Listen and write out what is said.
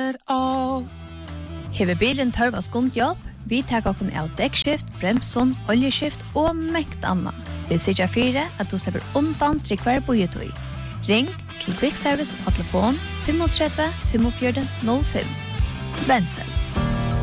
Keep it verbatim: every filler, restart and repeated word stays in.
at all. Hever bilen tørv av skundhjelp, vi tar okken av dekkskift, bremson, oljeskift og mekt anna. Vi sikker fire at du slipper undan til hver bojetøy. Ring til Quick Service og telefon fem tre fem fem null fem. Bensel.